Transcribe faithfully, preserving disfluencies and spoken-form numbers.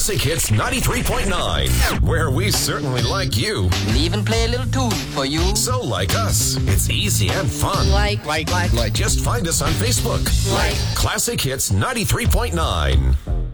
Classic Hits ninety-three point nine, where we certainly like you. We'll even play a little tune for you. So like us. It's easy and fun. Like, like, like, Like, just find us on Facebook. Like. Classic Hits ninety-three point nine.